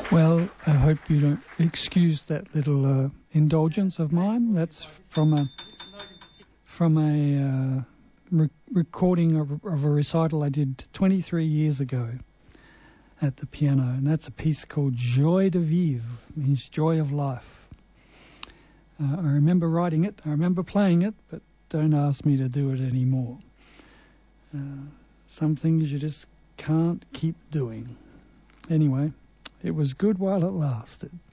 Well, I hope you don't excuse that little indulgence of mine. That's from a recording of a recital I did 23 years ago at the piano, and that's a piece called Joie de Vivre, means joy of life. I remember writing it, I remember playing it, but don't ask me to do it anymore. Some things you just can't keep doing. Anyway, it was good while it lasted.